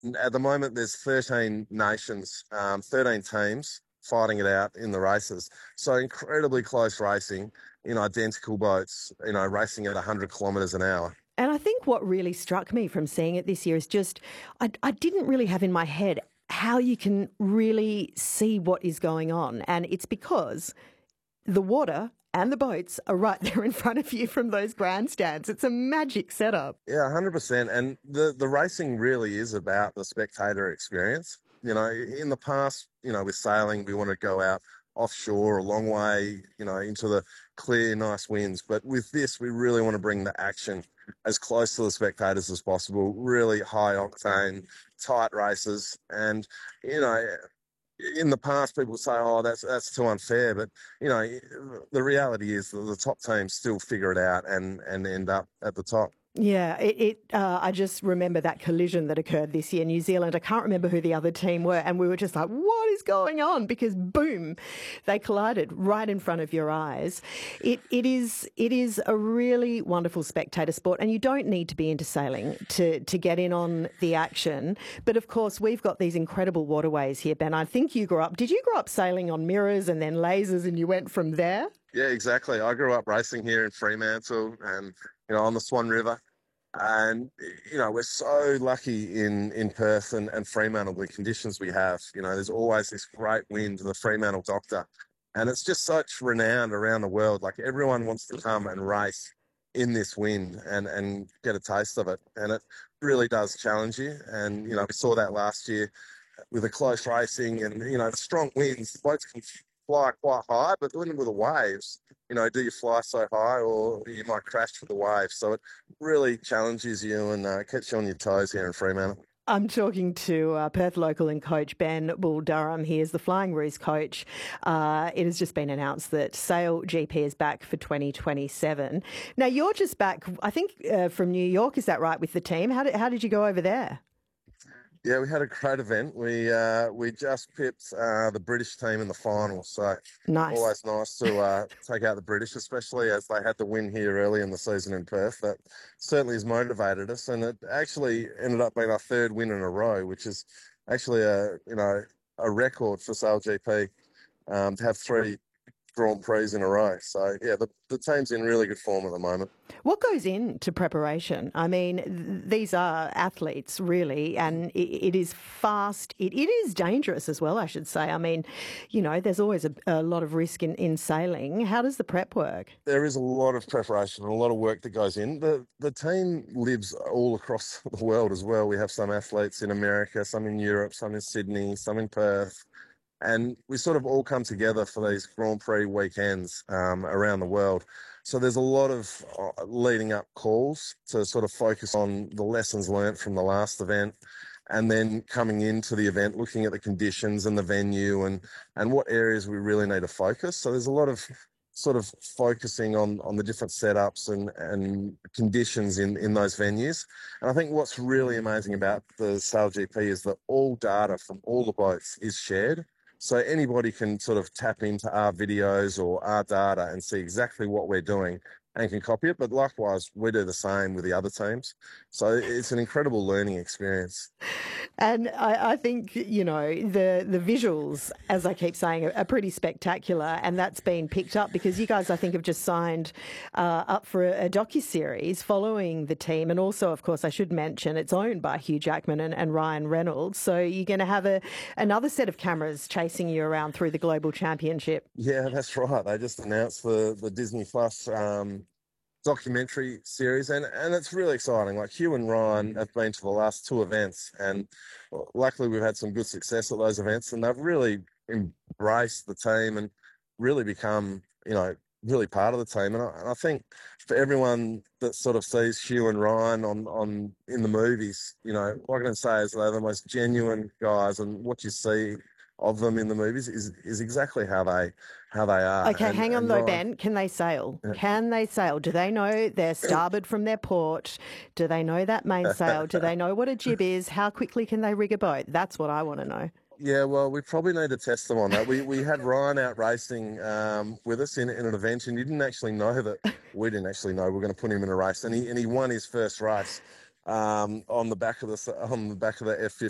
At the moment, there's 13 nations, 13 teams fighting it out in the races. So incredibly close racing in identical boats, racing at 100 kilometres an hour. And I think what really struck me from seeing it this year is just, I didn't really have in my head how you can really see what is going on. And it's because the water and the boats are right there in front of you from those grandstands. It's a magic setup. Yeah, 100%. And the racing really is about the spectator experience. In the past, with sailing, we want to go out offshore a long way, into the clear, nice winds. But with this, we really want to bring the action as close to the spectators as possible, really high octane, tight races. And, in the past, people say, "Oh, that's too unfair," but the reality is that the top teams still figure it out and end up at the top. Yeah, I just remember that collision that occurred this year. New Zealand, I can't remember who the other team were, and we were just like, what is going on? Because boom, they collided right in front of your eyes. It is a really wonderful spectator sport, and you don't need to be into sailing to get in on the action. But of course, we've got these incredible waterways here, Ben. I think did you grow up sailing on mirrors and then lasers and you went from there? Yeah, exactly. I grew up racing here in Fremantle and, on the Swan River. And, we're so lucky in Perth and Fremantle, the conditions we have. There's always this great wind, the Fremantle Doctor. And it's just such renowned around the world. Like everyone wants to come and race in this wind and get a taste of it. And it really does challenge you. And, we saw that last year with the close racing and, the strong winds. The boats can fly quite high, but then with the waves, do you fly so high or you might crash with the waves? So it really challenges you and keeps you on your toes here in Fremantle. I'm talking to Perth local and coach Ben Bull-Durham. He is the Flying Roos coach. It has just been announced that Sail GP is back for 2027. Now, you're just back, I think, from New York. Is that right, with the team? How did you go over there? Yeah, we had a great event. We just pipped the British team in the final, so Nice. always nice to take out the British, especially as they had the win here early in the season in Perth. That certainly has motivated us, and it actually ended up being our third win in a row, which is actually a record for Sail GP to have three Grand Prix in a row. So yeah, the team's in really good form at the moment. What goes into preparation? I mean, these are athletes, really, and it is fast. It is dangerous as well, I should say. I mean, there's always a lot of risk in sailing. How does the prep work? There is a lot of preparation and a lot of work that goes in. The team lives all across the world as well. We have some athletes in America, some in Europe, some in Sydney, some in Perth. And we sort of all come together for these Grand Prix weekends around the world. So there's a lot of leading up calls to sort of focus on the lessons learnt from the last event, and then coming into the event, looking at the conditions and the venue and what areas we really need to focus. So there's a lot of sort of focusing on the different setups and conditions in those venues. And I think what's really amazing about the Sail GP is that all data from all the boats is shared. So anybody can sort of tap into our videos or our data and see exactly what we're doing and can copy it. But likewise, we do the same with the other teams. So it's an incredible learning experience. And I think, the visuals, as I keep saying, are pretty spectacular, and that's been picked up because you guys, I think, have just signed up for a docuseries following the team. And also, of course, I should mention it's owned by Hugh Jackman and Ryan Reynolds. So you're going to have another set of cameras chasing you around through the Global Championship. Yeah, that's right. They just announced the Disney Plus documentary series, and it's really exciting. Like Hugh and Ryan have been to the last two events, and luckily we've had some good success at those events, and they've really embraced the team and really become, really part of the team. And I think for everyone that sort of sees Hugh and Ryan on in the movies, what I can say is they're the most genuine guys, and what you see of them in the movies is exactly how they are. Okay, hang on though, Ben. Can they sail? Yeah. Can they sail? Do they know their starboard from their port? Do they know that mainsail? Do they know what a jib is? How quickly can they rig a boat? That's what I want to know. Yeah, well, we probably need to test them on that. We had Ryan out racing with us in an event, and he didn't actually know that we didn't actually know we were going to put him in a race, and he won his first race on the back of the F50